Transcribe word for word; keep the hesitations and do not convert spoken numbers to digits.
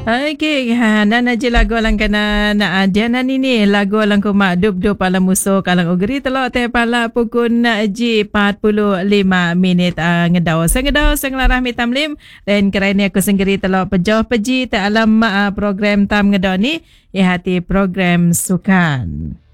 Okey, ha nana je lagu alang kana na dia nani ni lagu alang ko mak dup dup alang musuh kalang ugri telok te pala pukul na ji empat puluh lima minit uh, ngedau sengedau senglarah mitamlim dan kerana aku senggeri telok pejoh peji te alam uh, program tam ngedau ni ya hati program sukan.